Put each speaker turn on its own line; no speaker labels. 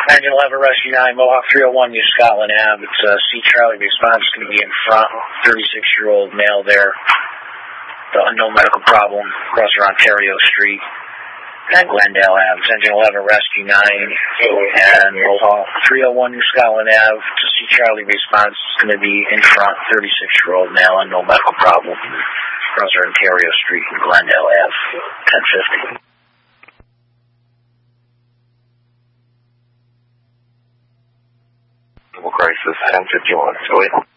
Engine 11, Rescue 9, Mohawk 301, New Scotland Ave. It's C. Charlie response is going to be in front. 36-year-old male there. The unknown medical problem. Crosser Ontario Street. And Glendale Ave. It's Engine 11, Rescue 9. And Mohawk 301, New Scotland Ave. It's a C. Charlie response is going to be in front. 36-year-old male, unknown medical problem. Crosser Ontario Street and Glendale Ave. 1050.
Crisis 1051.